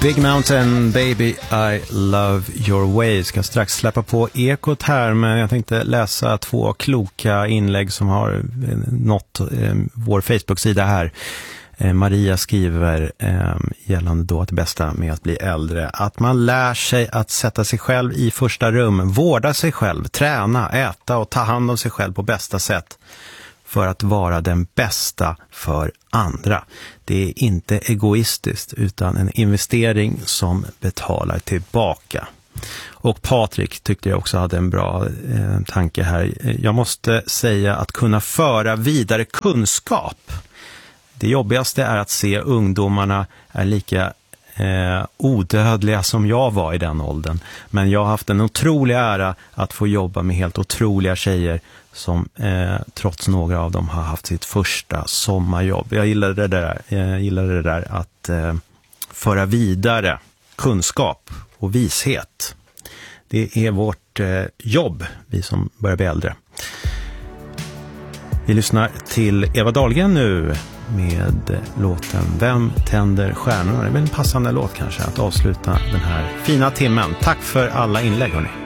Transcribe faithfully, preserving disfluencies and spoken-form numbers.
Big Mountain, Baby, I Love Your Way. Ska strax släppa på ekot här, men jag tänkte läsa två kloka inlägg som har nått eh, vår Facebook-sida här. Eh, Maria skriver eh, gällande då att det bästa med att bli äldre, att man lär sig att sätta sig själv i första rum, vårda sig själv, träna, äta och ta hand om sig själv på bästa sätt för att vara den bästa för andra. Det är inte egoistiskt utan en investering som betalar tillbaka. Och Patrik tyckte jag också hade en bra eh, tanke här. Jag måste säga att kunna föra vidare kunskap. Det jobbigaste är att se ungdomarna är lika eh, odödliga som jag var i den åldern. Men jag har haft en otrolig ära att få jobba med helt otroliga tjejer som eh, trots några av dem har haft sitt första sommarjobb. Jag gillar det där, jag gillar det där att eh, föra vidare kunskap och vishet. Det är vårt eh, jobb, vi som börjar bli äldre. Vi lyssnar till Eva Dahlgren nu med låten Vem tänder stjärnorna? Det är väl en passande låt kanske att avsluta den här fina timmen. Tack för alla inlägg, hörni.